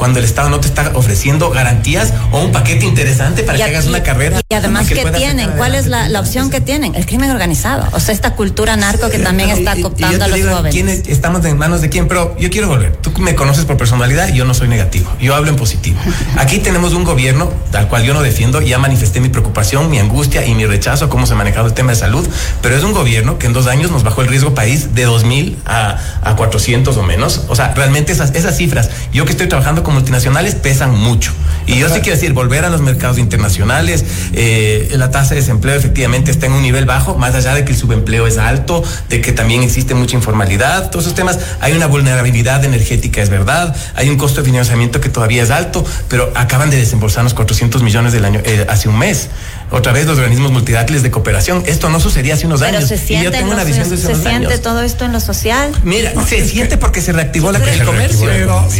cuando el Estado no te está ofreciendo garantías o un paquete interesante para que hagas una carrera. Y además, ¿qué tienen? ¿Cuál es la opción que tienen? El crimen organizado. O sea, esta cultura narco que también está cooptando a los jóvenes. Estamos en manos de quién, pero yo quiero volver. Tú me conoces por personalidad y yo no soy negativo. Yo hablo en positivo. Aquí tenemos un gobierno al cual yo no defiendo. Ya manifesté mi preocupación, mi angustia y mi rechazo a cómo se ha manejado el tema de salud, pero es un gobierno que en 2 años nos bajó el riesgo país de 2,000 a 400 o menos. O sea, realmente esas cifras, yo que estoy trabajando con multinacionales, pesan mucho. Y yo sí quiero decir, volver a los mercados internacionales, la tasa de desempleo efectivamente está en un nivel bajo, más allá de que el subempleo es alto, de que también existe mucha informalidad, todos esos temas. Hay una vulnerabilidad energética, es verdad, hay un costo de financiamiento que todavía es alto, pero acaban de desembolsarnos 400 millones del año, hace un mes. Otra vez los organismos multilaterales de cooperación. Esto no sucedía hace unos años. Se siente todo esto en lo social. Mira, se siente porque se reactivó el comercio.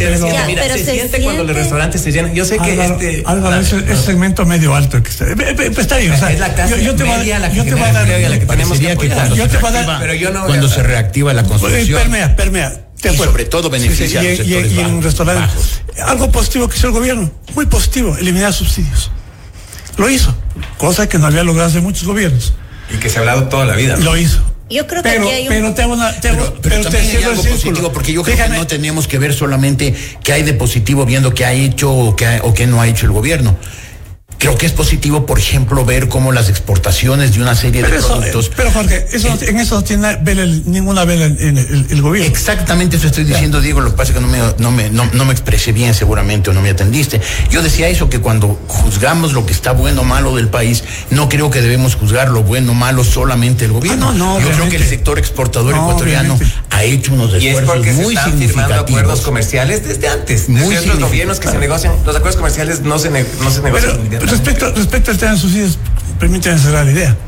Se siente cuando los restaurantes se llenan. Yo sé que Álvaro, es segmento medio alto que está bien. O sea, es la clase media la que tenemos que apoyar. Pero yo no. Cuando se reactiva la construcción. Permea. Y sobre todo beneficia a los sectores y en restaurantes. Algo positivo que hizo el gobierno, muy positivo, eliminar subsidios. Lo hizo, cosa que no había logrado hace muchos gobiernos. Y que se ha hablado toda la vida, ¿no? Lo hizo. Yo creo que pero también hay algo positivo, porque yo creo que no tenemos que ver solamente qué hay de positivo viendo qué ha hecho o qué no ha hecho el gobierno. Creo que es positivo, por ejemplo, ver cómo las exportaciones de una serie de productos. Pero Jorge, en eso no tiene ninguna vela en el gobierno. Exactamente eso estoy diciendo, Diego. Lo que pasa es que no me expresé bien, seguramente, o no me atendiste. Yo decía eso, que cuando juzgamos lo que está bueno o malo del país, no creo que debemos juzgar lo bueno o malo solamente el gobierno. Yo creo que el sector exportodor ecuatoriano ha hecho unos esfuerzos muy significativos. Firmando acuerdos comerciales desde antes. Desde otros gobiernos que se negocian. Los acuerdos comerciales no se negocian. Respecto al tema de subsidios, permítanme cerrar la idea.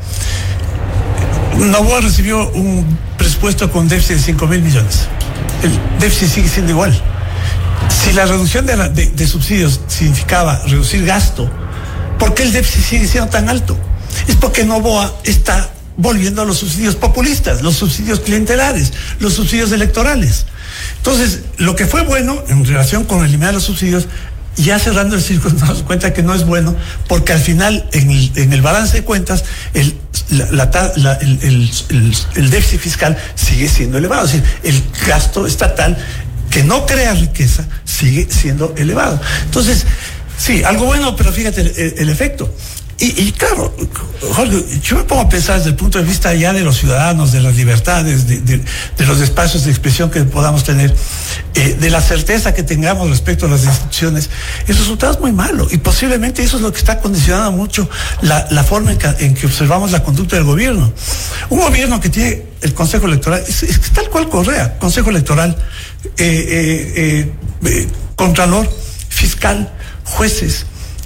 Novoa recibió un presupuesto con déficit de 5,000 millones. El déficit sigue siendo igual. Si la reducción de subsidios significaba reducir gasto, ¿por qué el déficit sigue siendo tan alto? Es porque Novoa está volviendo a los subsidios populistas, los subsidios clientelares, los subsidios electorales. Entonces, lo que fue bueno en relación con eliminar los subsidios, ya cerrando el círculo, nos damos cuenta que no es bueno, porque al final, en el balance de cuentas, el déficit fiscal sigue siendo elevado. Es decir, el gasto estatal que no crea riqueza sigue siendo elevado. Entonces, sí, algo bueno, pero fíjate el efecto. Y claro, Jorge, yo me pongo a pensar desde el punto de vista ya de los ciudadanos, de las libertades, de los espacios de expresión que podamos tener, de la certeza que tengamos respecto a las instituciones. El resultado es muy malo y posiblemente eso es lo que está condicionando mucho la forma en que observamos la conducta del gobierno. Un gobierno que tiene el Consejo Electoral, es tal cual Correa, Consejo Electoral, Contralor, Fiscal, jueces,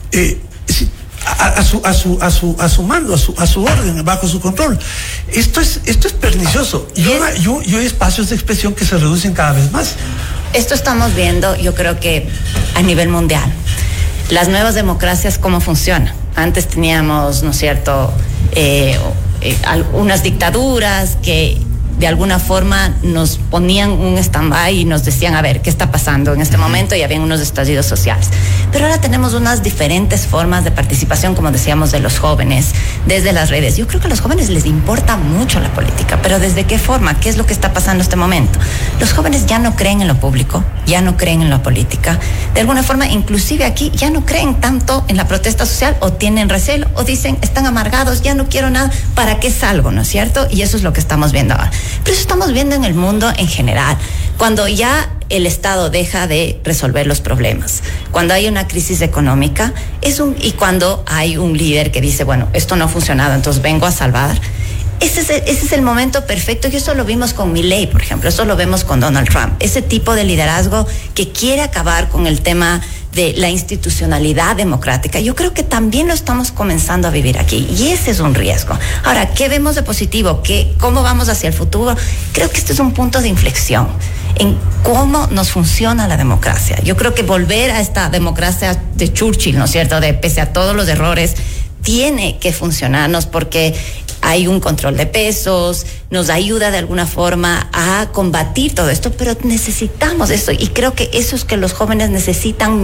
a su mando, a su orden, bajo su control. Esto es pernicioso. Y hay espacios de expresión que se reducen cada vez más. Esto estamos viendo, yo creo que a nivel mundial. Las nuevas democracias, ¿cómo funcionan? Antes teníamos, ¿no es cierto?, algunas dictaduras que de alguna forma nos ponían un stand-by y nos decían, a ver, ¿qué está pasando en este momento? Y habían unos estallidos sociales. Pero ahora tenemos unas diferentes formas de participación, como decíamos, de los jóvenes, desde las redes. Yo creo que a los jóvenes les importa mucho la política, pero ¿desde qué forma? ¿Qué es lo que está pasando en este momento? Los jóvenes ya no creen en lo público, ya no creen en la política. De alguna forma, inclusive aquí, ya no creen tanto en la protesta social, o tienen recelo, o dicen, están amargados, ya no quiero nada, ¿para qué salgo? ¿No es cierto? Y eso es lo que estamos viendo ahora. Pero eso estamos viendo en el mundo en general. Cuando ya el Estado deja de resolver los problemas, cuando hay una crisis económica, y cuando hay un líder que dice, bueno, esto no ha funcionado, entonces vengo a salvar. Ese es el momento perfecto, y eso lo vimos con Milei, por ejemplo, eso lo vemos con Donald Trump, ese tipo de liderazgo que quiere acabar con el tema de la institucionalidad democrática. Yo creo que también lo estamos comenzando a vivir aquí, y ese es un riesgo. Ahora, ¿qué vemos de positivo? ¿Cómo vamos hacia el futuro? Creo que este es un punto de inflexión en cómo nos funciona la democracia. Yo creo que volver a esta democracia de Churchill, ¿no es cierto?, de pese a todos los errores, tiene que funcionarnos, porque hay un control de pesos, nos ayuda de alguna forma a combatir todo esto, pero necesitamos esto, y creo que eso es que los jóvenes necesitan